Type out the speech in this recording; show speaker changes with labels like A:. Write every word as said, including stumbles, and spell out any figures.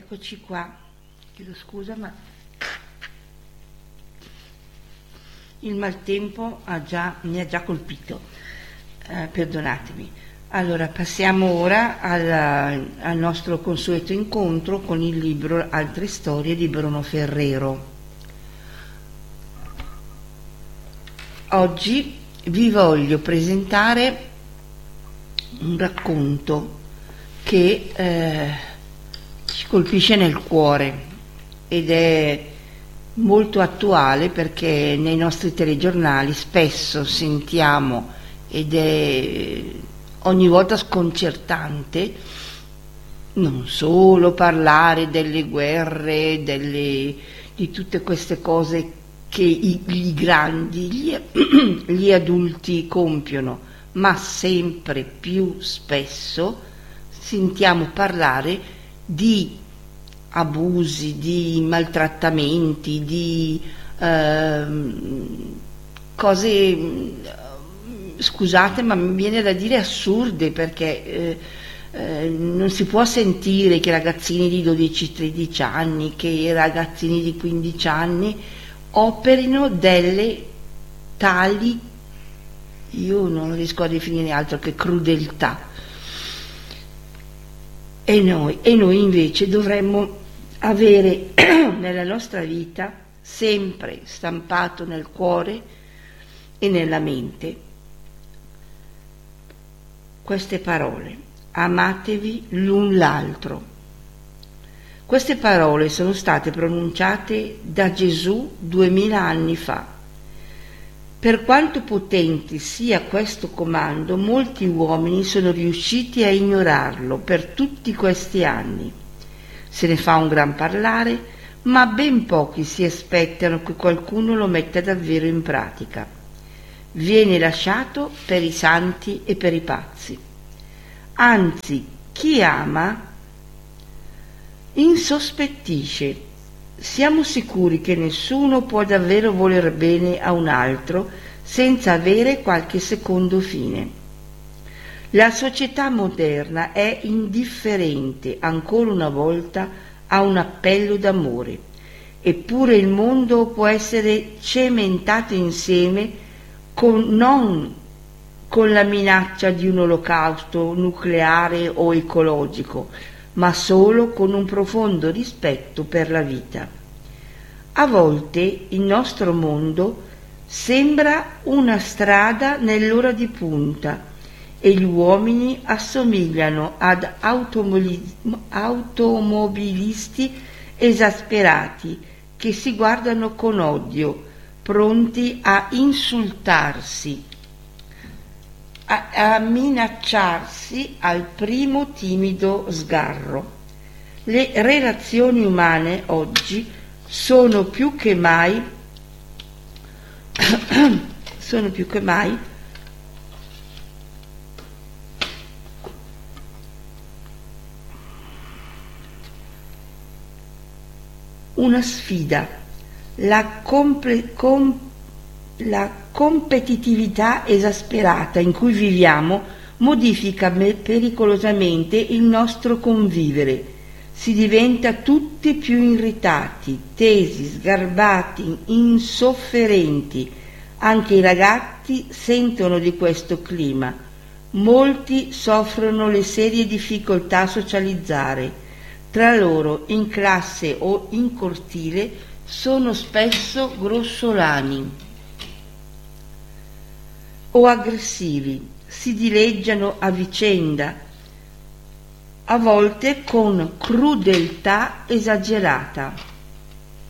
A: Eccoci qua, chiedo scusa ma il maltempo ha già, mi ha già colpito, eh, perdonatemi. Allora passiamo ora al, al nostro consueto incontro con il libro Altre storie di Bruno Ferrero. Oggi vi voglio presentare un racconto che eh, ci colpisce nel cuore ed è molto attuale perché nei nostri telegiornali spesso sentiamo, ed è ogni volta sconcertante, non solo parlare delle guerre, delle, di tutte queste cose che i, i grandi, gli, gli adulti compiono, ma sempre più spesso sentiamo parlare di abusi, di maltrattamenti, di eh, cose, scusate ma mi viene da dire assurde, perché eh, eh, non si può sentire che ragazzini di dodici tredici anni, che ragazzini di quindici anni operino delle tali, io non riesco a definire altro che crudeltà. E noi, e noi invece dovremmo avere nella nostra vita sempre stampato nel cuore e nella mente queste parole: amatevi l'un l'altro. Queste parole sono state pronunciate da Gesù duemila anni fa. Per quanto potente sia questo comando, molti uomini sono riusciti a ignorarlo per tutti questi anni. Se ne fa un gran parlare, ma ben pochi si aspettano che qualcuno lo metta davvero in pratica. Viene lasciato per i santi e per i pazzi. Anzi, chi ama insospettisce. Siamo sicuri che nessuno può davvero voler bene a un altro senza avere qualche secondo fine. La società moderna è indifferente ancora una volta a un appello d'amore, eppure il mondo può essere cementato insieme con, non con la minaccia di un olocausto nucleare o ecologico, ma solo con un profondo rispetto per la vita. A volte il nostro mondo sembra una strada nell'ora di punta e gli uomini assomigliano ad automobilisti esasperati che si guardano con odio, pronti a insultarsi, A, a minacciarsi al primo timido sgarro. Le relazioni umane oggi sono più che mai sono più che mai una sfida. La comple, com, la competitività esasperata in cui viviamo modifica pericolosamente il nostro convivere. Si diventa tutti più irritati, tesi, sgarbati, insofferenti. Anche i ragazzi sentono di questo clima. Molti soffrono le serie difficoltà a socializzare. Tra loro, in classe o in cortile, sono spesso grossolani o aggressivi, si dileggiano a vicenda, a volte con crudeltà esagerata.